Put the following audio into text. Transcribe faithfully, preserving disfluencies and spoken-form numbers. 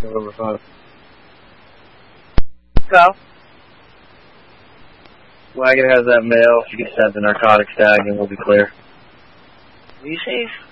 November five. Go. Wagon has that mail. She gets sent the narcotics tag and we'll be clear. Be safe.